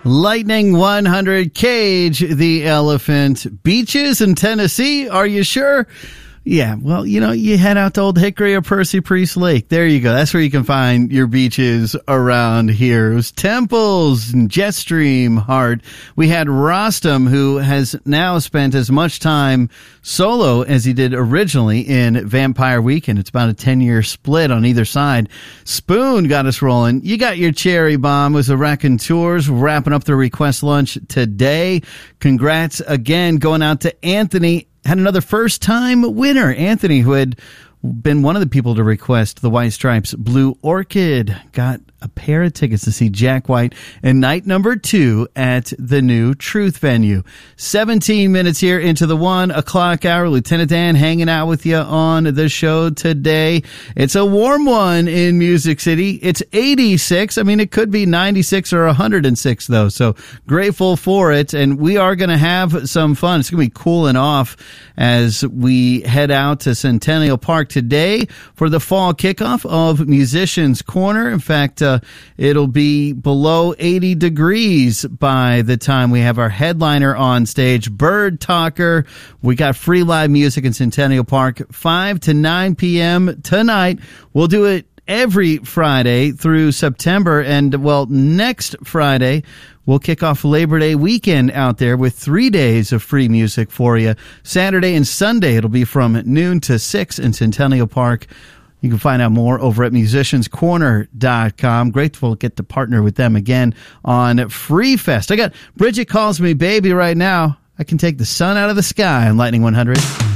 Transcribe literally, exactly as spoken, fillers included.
Lightning one hundred, Cage the Elephant. Beaches in Tennessee, are you sure? Yeah, well, you know, you head out to Old Hickory or Percy Priest Lake. There you go. That's where you can find your beaches around here. It was Temples and Jetstream Heart. We had Rostam, who has now spent as much time solo as he did originally in Vampire Weekend. It's about a ten-year split on either side. Spoon got us rolling. You got your Cherry Bomb with the Raconteurs wrapping up the request lunch today. Congrats again going out to Anthony. Had another first-time winner, Anthony, who had been one of the people to request the White Stripes Blue Orchid. Got a pair of tickets to see Jack White and night number two at the new Truth venue. seventeen minutes here into the one o'clock hour. Lieutenant Dan hanging out with you on the show today. It's a warm one in Music City. It's eighty-six. I mean, it could be ninety-six or one hundred six, though. So grateful for it. And we are going to have some fun. It's going to be cooling off as we head out to Centennial Park today for the fall kickoff of Musicians Corner. In fact, uh, it'll be below eighty degrees by the time we have our headliner on stage, Bird Talker. We got free live music in Centennial Park, five to nine p.m. tonight. We'll do it every Friday through September. And, well, next Friday, we'll kick off Labor Day weekend out there with three days of free music for you. Saturday and Sunday, it'll be from noon to six in Centennial Park. You can find out more over at musicians corner dot com. Grateful to get to partner with them again on Free Fest. I got Bridget Calls Me Baby right now. I can take the sun out of the sky on Lightning one hundred.